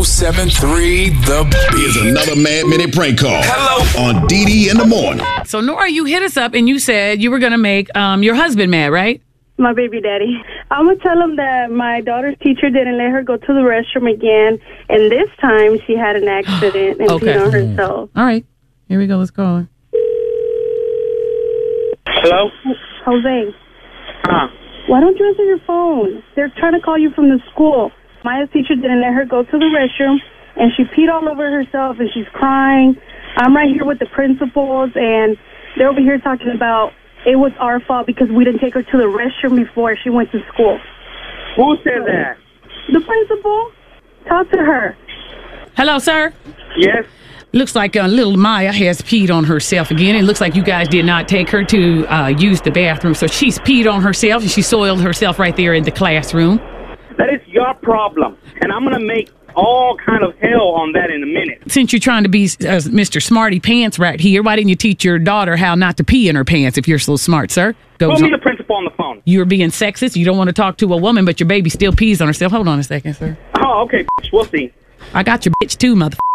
1073 The Beat. Here's another Mad Minute prank call. Hello. On DD in the morning. So, Nora, you hit us up and you said you were going to make your husband mad, right? My baby daddy. I'm going to tell him that my daughter's teacher didn't let her go to the restroom again, and this time she had an accident and peed on herself. All right. Here we go. Let's call her. Hello? Jose, Huh? why don't you answer your phone? They're trying to call you from the school. Maya's teacher didn't let her go to the restroom, and she peed all over herself, and she's crying. I'm right here with the principals, and they're over here talking about it was our fault because we didn't take her to the restroom before she went to school. Who said that? The principal? Talk to her. Hello, sir. Yes? Looks like little Maya has peed on herself again. It looks like you guys did not take her to use the bathroom. So she's peed on herself and she soiled herself right there in the classroom. That is your problem. And I'm going to make all kind of hell on that in a minute. Since you're trying to be Mr. Smarty Pants right here, why didn't you teach your daughter how not to pee in her pants if you're so smart, sir? Put me the principal on the phone. You're being sexist. You don't want to talk to a woman, but your baby still pees on herself. Hold on a second, sir. Oh, okay. We'll see. I got your bitch too, mother.